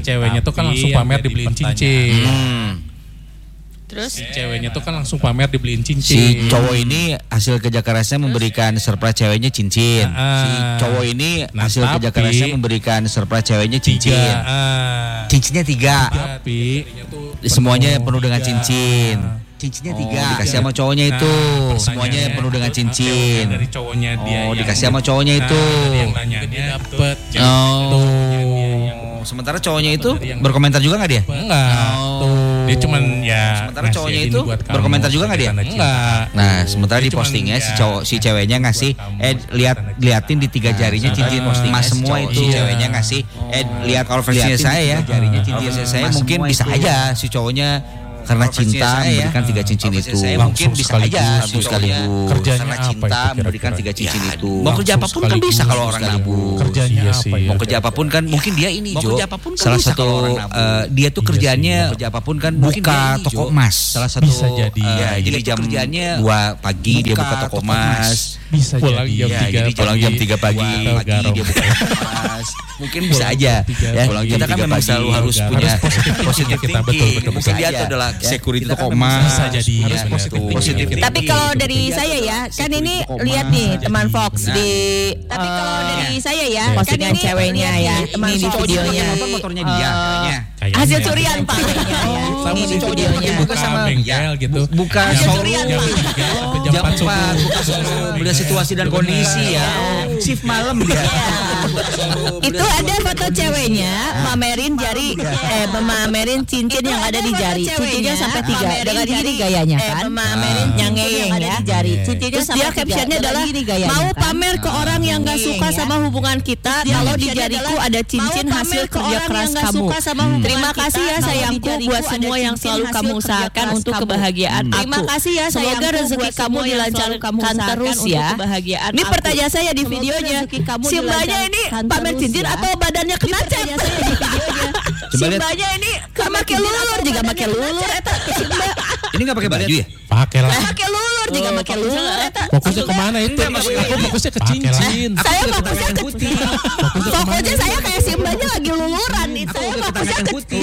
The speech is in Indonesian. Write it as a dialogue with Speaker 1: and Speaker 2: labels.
Speaker 1: ceweknya tuh kan langsung pamer dibeliin cincin.
Speaker 2: Terus
Speaker 1: Si ceweknya tuh kan langsung pamer dibeliin cincin.
Speaker 3: Si cowok ini hasil kerja kerasnya memberikan surprise ceweknya cincin. Si cowok ini hasil kerja kerasnya memberikan surprise ceweknya cincin. Cincinnya 3.
Speaker 1: Tapi
Speaker 3: Semuanya penuh dengan cincin. Cincinnya 3. Dikasih sama cowoknya itu. Semuanya penuh dengan cincin.
Speaker 1: Dari cowoknya dia.
Speaker 3: Dikasih sama cowoknya itu.
Speaker 1: Yang nanya dia dapet.
Speaker 3: Sementara cowoknya itu berkomentar juga nggak dia?
Speaker 1: Enggak. Dia cuman ya.
Speaker 3: Sementara cowoknya itu berkomentar juga nggak dia?
Speaker 1: Enggak.
Speaker 3: Nah, sementara di postingnya si ceweknya ngasih liatin di 3 jarinya cincin emas semua itu. Si ceweknya ngasih lihat kalau versinya saya ya. Jarinya cincin saya mungkin bisa aja si cowoknya karena cinta memberikan 3 cincin itu. Mungkin bisa aja sekaligus.
Speaker 1: Kerjanya
Speaker 3: karena cinta
Speaker 1: apa itu
Speaker 3: memberikan
Speaker 1: kira-kira?
Speaker 3: 3 cincin itu. Mau kerja apapun kan bisa kalau orang nabung.
Speaker 1: Kerjanya apa ya?
Speaker 3: Mau kerja apapun kan mungkin dia ini Jo. Salah satu dia tuh kerjanya kerja apapun kan buka toko emas. Salah satu
Speaker 1: bisa jadi.
Speaker 3: Jadi jam 2 pagi dia buka toko emas.
Speaker 1: Bisa
Speaker 3: pulang
Speaker 1: jam 3
Speaker 3: pulang jam 3 pagi dia buka emas. Mungkin bisa aja ya. Kita kan memang selalu harus punya positif
Speaker 1: kita
Speaker 3: thinking.
Speaker 1: betul.
Speaker 3: Mungkin dia tuh adalah security toko emas.
Speaker 1: Bisa jadi
Speaker 3: positif.
Speaker 2: tapi kalau dari saya ya, kan ini lihat nih teman Fox di tapi kalau dari saya ya, postingan ceweknya ya, teman di videonya.
Speaker 3: Motornya dia kayaknya.
Speaker 2: Hasil curian Pak.
Speaker 1: Sama di videonya buka bengkel gitu.
Speaker 3: Buka
Speaker 2: curian, Pak.
Speaker 3: jam 4 buka showroom. Udah situasi dan kondisi ya. Shift malam dia.
Speaker 2: Itu ada foto ceweknya pamerin jari pamerin cincin yang ada di jari. Cincinnya sampai 3. Dengan gini gayanya kan. Pamerin yang ngeyeng ya jari. Cincinnya sampai dia captionnya adalah mau pamer ke orang yang enggak suka sama hubungan kita kalau di jariku ada cincin hasil kerja keras kamu. Terima kasih ya sayangku buat semua yang selalu kamu usahakan untuk kebahagiaan aku. Terima kasih ya semoga rezeki kamu dilancarkan terus ya. Ini pertanyaan saya di videonya. Si mbaknya ini pamer cincin atau badannya kena cat? Si mbaknya ini make lulur juga make lulur eta si mbak.
Speaker 3: Ini enggak pakai baju ya?
Speaker 1: Pakai lah.
Speaker 2: Pakai lulur juga make lulur eta.
Speaker 1: Fokusnya kemana itu? Aku fokusnya ke cincin.
Speaker 2: Saya fokusnya ke putih. Fokusnya saya kayak si mbaknya lagi luluran itu. Saya fokusnya ke